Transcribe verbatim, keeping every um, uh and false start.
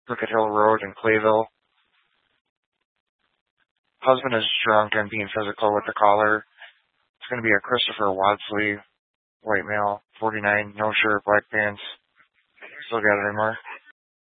Crooked Hill Road in Clayville. Husband is drunk and being physical with the caller. It's going to be a Christopher Wadsley, white male, forty-nine, no shirt, black pants. Still got it anymore?